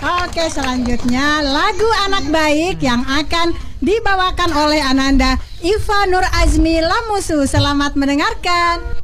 Oke, selanjutnya lagu Anak Baik yang akan dibawakan oleh Ananda Iva Nur Azmi Lamusu. Selamat mendengarkan.